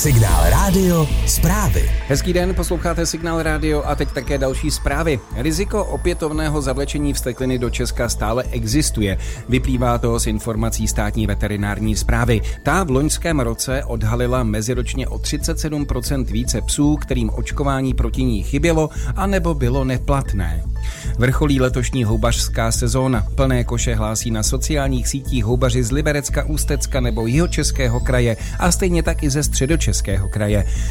Signál Rádio zprávy. Hezký den, posloucháte Signál Rádio a teď také další zprávy. Riziko opětovného zavlečení vstekliny do Česka stále existuje. Vyplývá to z informací státní veterinární správy. Ta v loňském roce odhalila meziročně o 37% více psů, kterým očkování proti ní chybělo anebo bylo neplatné. Vrcholí letošní houbařská sezóna. Plné koše hlásí na sociálních sítích houbaři z Liberecka, Ústecka nebo Jihočeského kraje a stejně tak i ze Středočeského kraje.